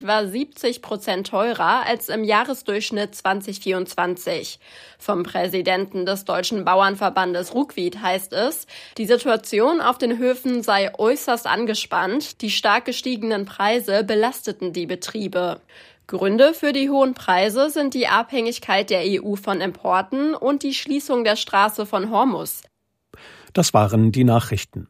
war 70% teurer als im Jahresdurchschnitt 2024. Vom Präsidenten des Deutschen Bauernverbandes Ruckwied heißt es, die Situation auf den Höfen sei äußerst angespannt, die stark gestiegenen Preise belasteten die Betriebe. Gründe für die hohen Preise sind die Abhängigkeit der EU von Importen und die Schließung der Straße von Hormuz. Das waren die Nachrichten.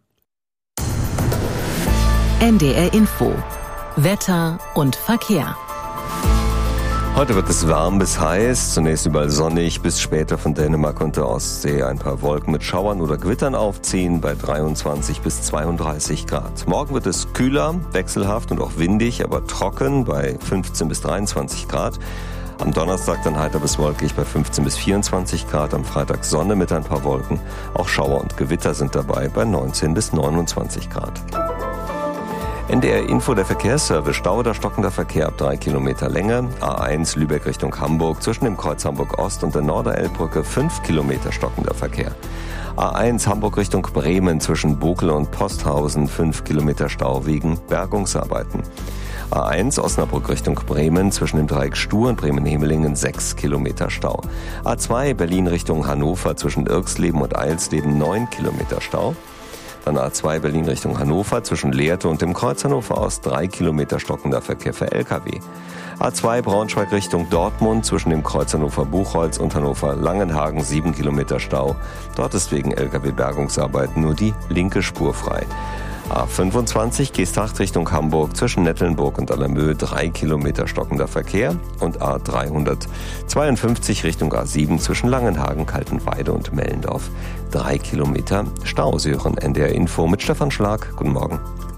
NDR Info. Wetter und Verkehr. Heute wird es warm bis heiß, zunächst überall sonnig, bis später von Dänemark und der Ostsee ein paar Wolken mit Schauern oder Gewittern aufziehen bei 23 bis 32 Grad. Morgen wird es kühler, wechselhaft und auch windig, aber trocken bei 15 bis 23 Grad. Am Donnerstag dann heiter bis wolkig bei 15 bis 24 Grad, am Freitag Sonne mit ein paar Wolken. Auch Schauer und Gewitter sind dabei bei 19 bis 29 Grad. NDR Info, der Verkehrsservice. Stau oder stockender Verkehr ab 3 Kilometer Länge. A1 Lübeck Richtung Hamburg zwischen dem Kreuz Hamburg Ost und der Norderelbbrücke 5 Kilometer stockender Verkehr. A1 Hamburg Richtung Bremen zwischen Bokel und Posthausen 5 Kilometer Stau wegen Bergungsarbeiten. A1 Osnabrück Richtung Bremen zwischen dem Dreieck Stuhr und Bremen-Hemelingen 6 Kilometer Stau. A2 Berlin Richtung Hannover zwischen Irxleben und Eilsleben 9 Kilometer Stau. Dann A2 Berlin Richtung Hannover zwischen Lehrte und dem Kreuz Hannover Ost 3 Kilometer stockender Verkehr für Lkw. A2 Braunschweig Richtung Dortmund zwischen dem Kreuz Hannover Buchholz und Hannover Langenhagen 7 Kilometer Stau. Dort ist wegen Lkw-Bergungsarbeiten nur die linke Spur frei. A25 Geesthacht Richtung Hamburg zwischen Nettelnburg und Allermöhe 3 Kilometer stockender Verkehr und A352 Richtung A7 zwischen Langenhagen, Kaltenweide und Mellendorf 3 Kilometer Stau. Sie hören NDR Info mit Stefan Schlag. Guten Morgen.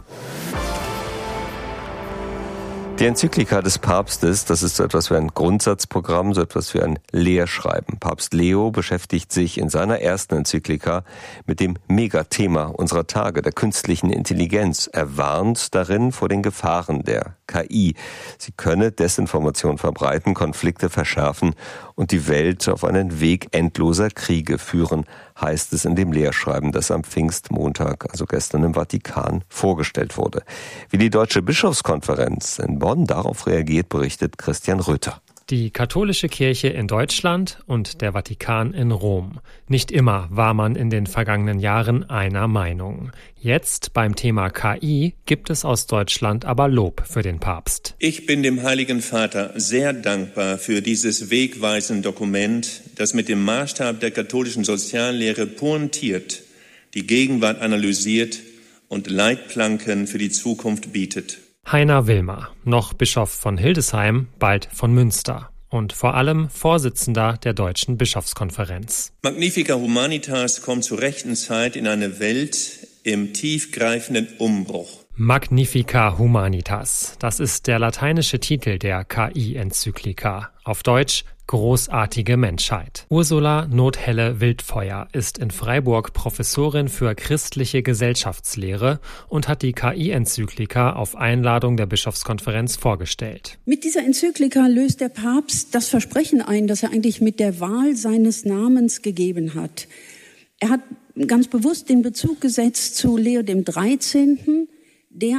Die Enzyklika des Papstes, das ist so etwas wie ein Grundsatzprogramm, so etwas wie ein Lehrschreiben. Papst Leo beschäftigt sich in seiner ersten Enzyklika mit dem Megathema unserer Tage, der künstlichen Intelligenz. Er warnt darin vor den Gefahren der KI. Sie könne Desinformation verbreiten, Konflikte verschärfen und die Welt auf einen Weg endloser Kriege führen, heißt es in dem Lehrschreiben, das am Pfingstmontag, also gestern im Vatikan, vorgestellt wurde. Wie die Deutsche Bischofskonferenz in Bonn darauf reagiert, berichtet Christian Röther. Die katholische Kirche in Deutschland und der Vatikan in Rom. Nicht immer war man in den vergangenen Jahren einer Meinung. Jetzt beim Thema KI gibt es aus Deutschland aber Lob für den Papst. Ich bin dem Heiligen Vater sehr dankbar für dieses wegweisende Dokument, das mit dem Maßstab der katholischen Soziallehre pointiert, die Gegenwart analysiert und Leitplanken für die Zukunft bietet. Heiner Wilmer, noch Bischof von Hildesheim, bald von Münster und vor allem Vorsitzender der Deutschen Bischofskonferenz. Magnifica Humanitas kommt zur rechten Zeit in eine Welt im tiefgreifenden Umbruch. Magnifica Humanitas, das ist der lateinische Titel der KI-Enzyklika. Auf Deutsch großartige Menschheit. Ursula Nothelle-Wildfeuer ist in Freiburg Professorin für christliche Gesellschaftslehre und hat die KI-Enzyklika auf Einladung der Bischofskonferenz vorgestellt. Mit dieser Enzyklika löst der Papst das Versprechen ein, das er eigentlich mit der Wahl seines Namens gegeben hat. Er hat ganz bewusst den Bezug gesetzt zu Leo dem 13., der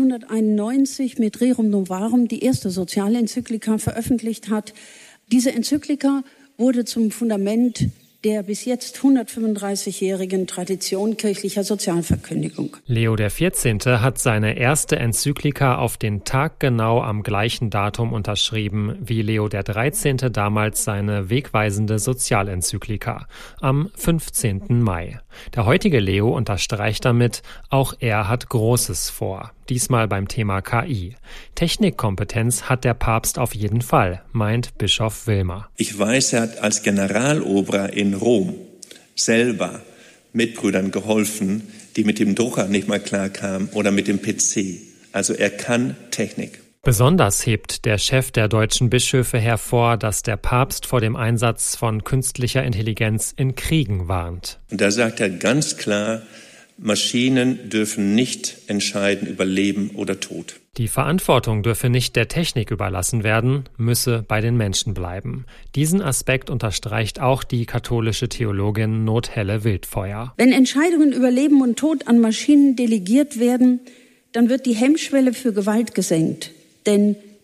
1891 mit Rerum Novarum die erste Sozialenzyklika veröffentlicht hat. Diese Enzyklika wurde zum Fundament der bis jetzt 135-jährigen Tradition kirchlicher Sozialverkündigung. Leo XIV. Hat seine erste Enzyklika auf den Tag genau am gleichen Datum unterschrieben wie Leo XIII. Damals seine wegweisende Sozialenzyklika am 15. Mai. Der heutige Leo unterstreicht damit, auch er hat Großes vor. Diesmal beim Thema KI. Technikkompetenz hat der Papst auf jeden Fall, meint Bischof Wilmer. Ich weiß, er hat als Generalober in Rom selber Mitbrüdern geholfen, die mit dem Drucker nicht mal klarkamen oder mit dem PC. Also er kann Technik. Besonders hebt der Chef der deutschen Bischöfe hervor, dass der Papst vor dem Einsatz von künstlicher Intelligenz in Kriegen warnt. Und da sagt er ganz klar, Maschinen dürfen nicht entscheiden über Leben oder Tod. Die Verantwortung dürfe nicht der Technik überlassen werden, müsse bei den Menschen bleiben. Diesen Aspekt unterstreicht auch die katholische Theologin Nothelle-Wildfeuer. Wenn Entscheidungen über Leben und Tod an Maschinen delegiert werden, dann wird die Hemmschwelle für Gewalt gesenkt. Denn